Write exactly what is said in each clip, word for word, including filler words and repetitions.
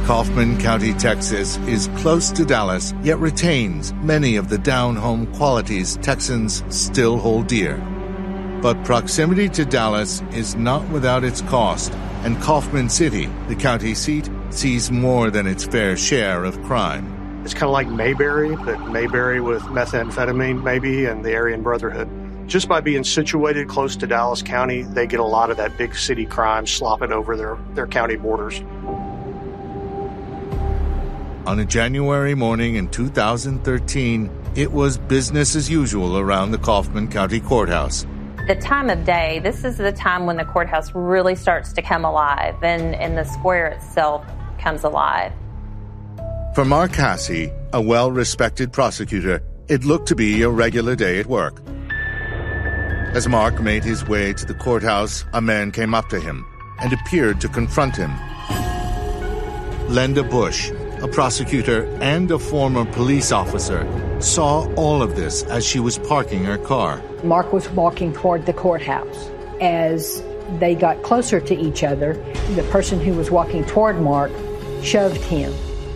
Kaufman County, Texas is close to Dallas, yet retains many of the down-home qualities Texans still hold dear. But proximity to Dallas is not without its cost, and Kaufman City, the county seat, sees more than its fair share of crime. It's kind of like Mayberry, but Mayberry with methamphetamine maybe and the Aryan Brotherhood. Just by being situated close to Dallas County, they get a lot of that big city crime slopping over their, their county borders. On a January morning in two thousand thirteen, it was business as usual around the Kaufman County Courthouse. The time of day, this is the time when the courthouse really starts to come alive and, and the square itself comes alive. For Mark Hasse, a well-respected prosecutor, it looked to be a regular day at work. As Mark made his way to the courthouse, a man came up to him and appeared to confront him. Linda Bush, a prosecutor and a former police officer, saw all of this as she was parking her car. Mark was walking toward the courthouse. As they got closer to each other, the person who was walking toward Mark shoved him.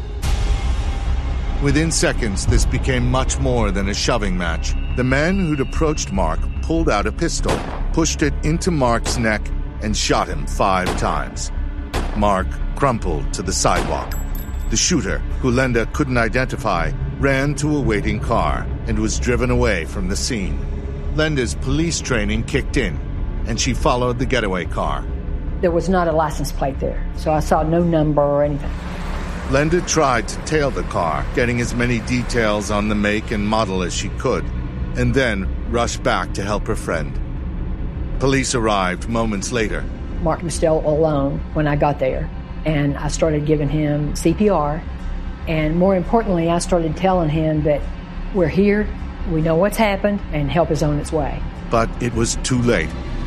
Within seconds, this became much more than a shoving match. The man who'd approached Mark pulled out a pistol, pushed it into Mark's neck, and shot him five times. Mark crumpled to the sidewalk. The shooter, who Linda couldn't identify, ran to a waiting car and was driven away from the scene. Linda's police training kicked in, and she followed the getaway car. There was not a license plate there, so I saw no number or anything. Linda tried to tail the car, getting as many details on the make and model as she could, and then rushed back to help her friend. Police arrived moments later. Mark was still alone when I got there, and I started giving him C P R, and more importantly, I started telling him that we're here, we know what's happened, and help is on its way. But it was too late.